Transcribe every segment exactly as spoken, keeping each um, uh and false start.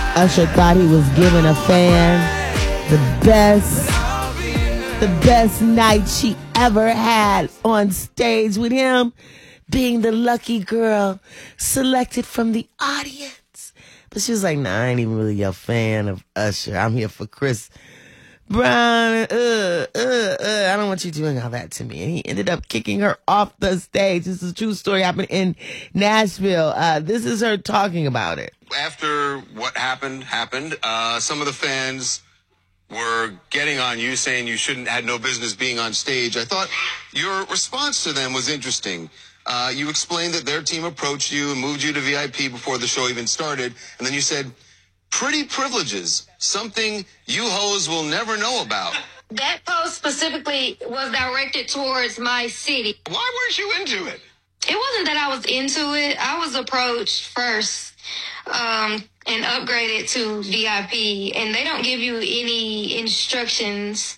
Usher thought he was giving a fan the best, the best night she ever had on stage, with him being the lucky girl selected from the audience. But she was like, nah, I ain't even really a fan of Usher. I'm here for Chris Brown. Uh, uh, uh, I don't want you doing all that to me. And he ended up kicking her off the stage. This is a true story, happened in Nashville. Uh, this is her talking about it. After what happened, happened, uh, some of the fans were getting on you, saying you shouldn't, had no business being on stage. I thought your response to them was interesting. Uh, you explained that their team approached you and moved you to V I P before the show even started. And then you said, pretty privileges, something you hoes will never know about. That post specifically was directed towards my city. Why weren't you into it? It wasn't that I was into it. I was approached first um, and upgraded to V I P. And they don't give you any instructions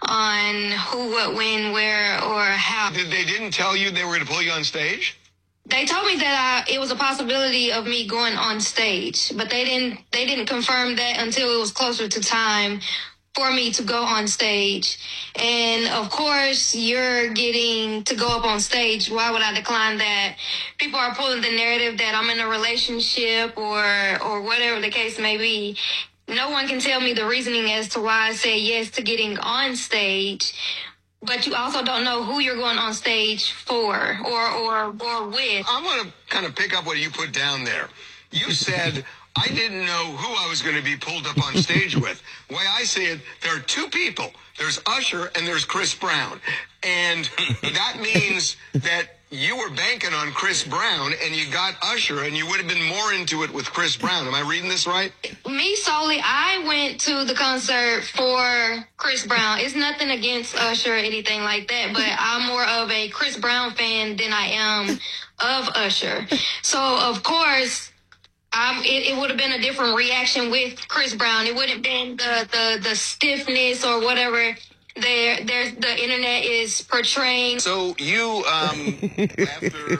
on who, what, when, where, or how. Did they didn't tell you they were going to pull you on stage? They told me that I, it was a possibility of me going on stage, but they didn't. They didn't confirm that until it was closer to time for me to go on stage. And of course, you're getting to go up on stage. Why would I decline that? People are pulling the narrative that I'm in a relationship or or whatever the case may be. No one can tell me the reasoning as to why I say yes to getting on stage. But you also don't know who you're going on stage for or or or with. I want to kind of pick up what you put down there. You said, I didn't know who I was going to be pulled up on stage with. The way I see it, there are two people. There's Usher and there's Chris Brown. And that means that you were banking on Chris Brown and you got Usher and you would have been more into it with Chris Brown. Am I reading this right? Me solely, I went to the concert for Chris Brown. It's nothing against Usher or anything like that, but I'm more of a Chris Brown fan than I am of Usher. So, of course, Um, it, it would have been a different reaction with Chris Brown. It wouldn't have been the, the, the stiffness or whatever there, there, the internet is portraying. So you, um, after...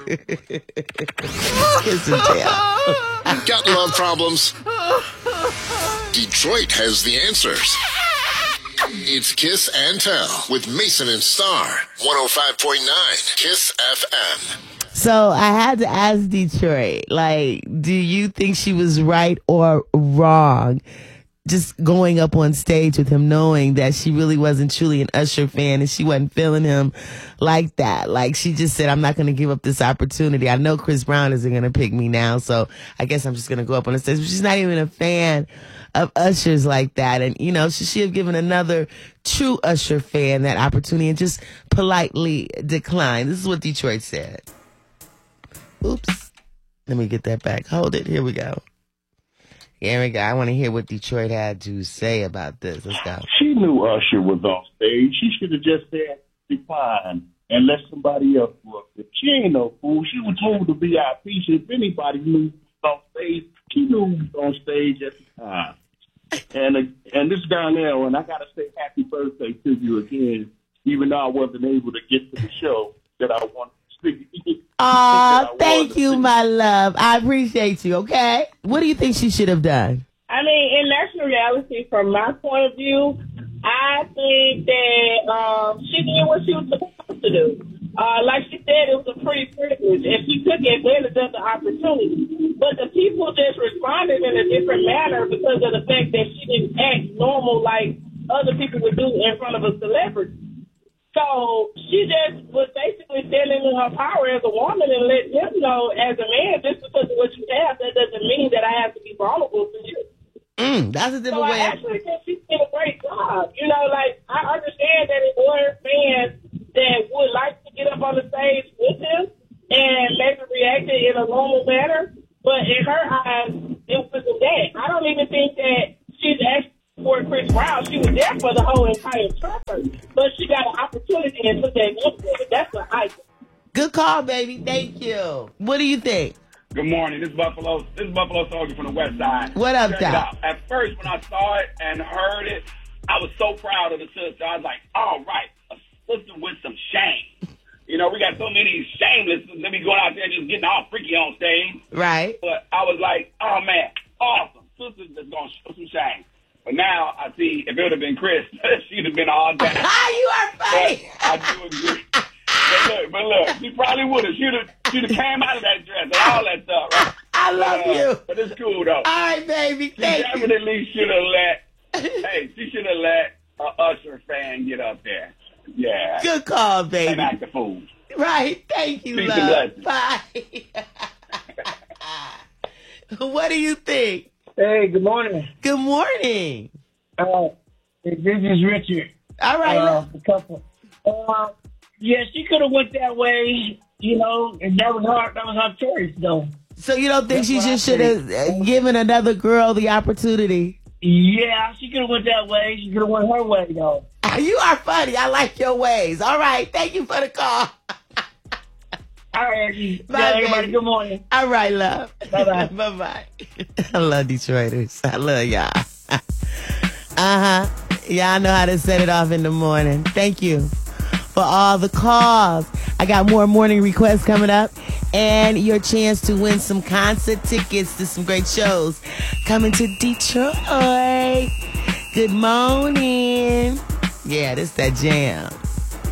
Kiss and tell. Got love problems? Detroit has the answers. It's Kiss and Tell with Mason and Star. one oh five point nine Kiss F M. So I had to ask Detroit, like, do you think she was right or wrong just going up on stage with him, knowing that she really wasn't truly an Usher fan and she wasn't feeling him like that? Like, she just said, I'm not going to give up this opportunity. I know Chris Brown isn't going to pick me now, so I guess I'm just going to go up on the stage. But she's not even a fan of Usher's like that. And, you know, should she have given another true Usher fan that opportunity and just politely declined? This is what Detroit said. Oops. Let me get that back. Hold it. Here we go. Here we go. I want to hear what Detroit had to say about this. Let's go. She knew Usher was on stage. She should have just said decline and let somebody else work it. She ain't no fool. She was told to V I P. So if anybody knew on stage, she knew he was on stage at the time. And uh, and this Darnell, and I got to say happy birthday to you again, even though I wasn't able to get to the show that I wanted. Aw, thank you, my love. I appreciate you, okay? What do you think she should have done? I mean, in national reality, from my point of view, I think that um, she did what she was supposed to do. Uh, like she said, it was a pretty privilege, and she took advantage of the opportunity. But the people just responded in a different manner because of the fact that she didn't act normal like other people would do in front of a celebrity. So she just was basically standing in her power as a woman and let him know, as a man, just because of what you have, that doesn't mean that I have to be vulnerable to you. Mm, that's a different so way. I actually think she did a great job. You know, like, I understand that there were fans that would like to get up on the stage with him and maybe reacted in a normal manner, but in her eyes, it wasn't that. I don't even think that she's actually for Chris Brown. She was there for the whole entire tour, but she got an opportunity and took that initiative. That's what I think. Good call, baby. Thank you. What do you think? Good morning. This is Buffalo. This is Buffalo Soldier from the West Side. What up, Check it Doc? out. At first, when I saw it and heard it, I was so proud of the sister. I was like, all right, a sister with some shame. You know, we got so many shameless. Let me go out there just getting all freaky on stage. Right. But I was like, oh man, awesome. Sister's just gonna if it would have been Chris, she'd have been all down. You are funny. But I do agree. But look, but look, she probably would have. She'd have, she'd have came out of that dress and all that stuff, right? I love uh, you. But it's cool, though. All right, baby. She Thank you. definitely should have let, hey, she should have let an Usher fan get up there. Yeah. Good call, baby. And act the fool. Right. Thank you, Peace love. and Bye. What do you think? Hey, good morning. Good morning. Uh, this is Richard. All right. Uh, the couple. Uh, yeah, she could have went that way, you know, and that was her. That was her choice, though. So you don't think That's she what I just should have think. given another girl the opportunity? Yeah, she could have went that way. She could have went her way, though. You are funny. I like your ways. All right. Thank you for the call. All right, Angie. Bye, Yeah, everybody. baby. Good morning. All right, love. Bye-bye. Bye-bye. I love Detroiters. I love y'all. Uh-huh. Y'all know how to set it off in the morning. Thank you for all the calls. I got more morning requests coming up. And your chance to win some concert tickets to some great shows coming to Detroit. Good morning. Yeah, this that jam.